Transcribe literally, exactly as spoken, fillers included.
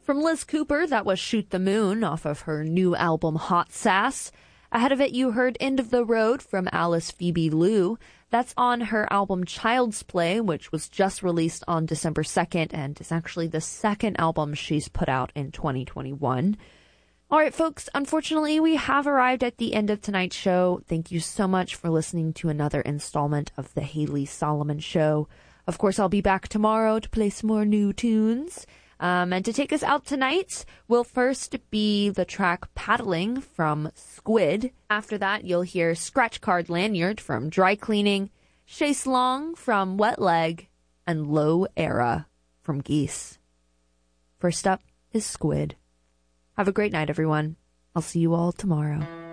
From Liz Cooper, that was Shoot the Moon off of her new album Hot Sass. Ahead of it, you heard End of the Road from Alice Phoebe Lou. That's on her album Child's Play, which was just released on December second and is actually the second album she's put out in twenty twenty-one. All right, folks, unfortunately, we have arrived at the end of tonight's show. Thank you so much for listening to another installment of The Haley Solomon Show. Of course, I'll be back tomorrow to play some more new tunes. Um, and to take us out tonight will first be the track Paddling from Squid. After that, you'll hear Scratch Card Lanyard from Dry Cleaning, Chase Long from Wet Leg, and Low Era from Geese. First up is Squid. Have a great night, everyone. I'll see you all tomorrow.